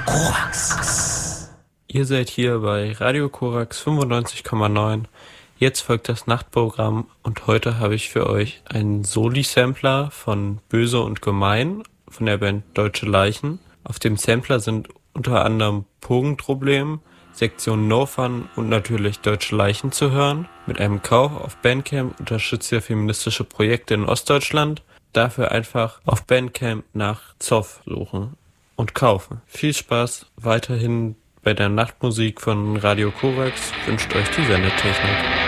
Korax. Ihr seid hier bei Radio Korax 95,9. Jetzt folgt das Nachtprogramm und heute habe ich für euch einen Soli-Sampler von Böse und Gemein von der Band Deutsche Leichen. Auf dem Sampler sind unter anderem Pogenproblem, Sektion No Fun und natürlich Deutsche Leichen zu hören. Mit einem Kauf auf Bandcamp unterstützt ihr feministische Projekte in Ostdeutschland. Dafür einfach auf Bandcamp nach Zoff suchen und kaufen. Viel Spaß weiterhin bei der Nachtmusik von Radio Korax, wünscht euch die Sendetechnik.